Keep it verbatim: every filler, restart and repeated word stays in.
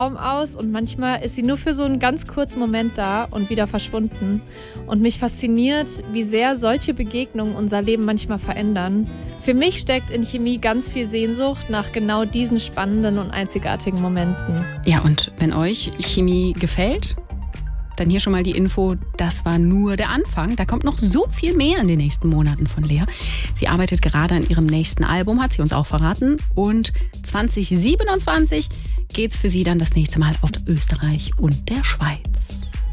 Raum aus und manchmal ist sie nur für so einen ganz kurzen Moment da und wieder verschwunden. Und mich fasziniert, wie sehr solche Begegnungen unser Leben manchmal verändern. Für mich steckt in Chemie ganz viel Sehnsucht nach genau diesen spannenden und einzigartigen Momenten. Ja, und wenn euch Chemie gefällt, dann hier schon mal die Info, das war nur der Anfang. Da kommt noch so viel mehr in den nächsten Monaten von Lea. Sie arbeitet gerade an ihrem nächsten Album, hat sie uns auch verraten. Und zwanzig siebenundzwanzig geht's für sie dann das nächste Mal auf Österreich und der Schweiz.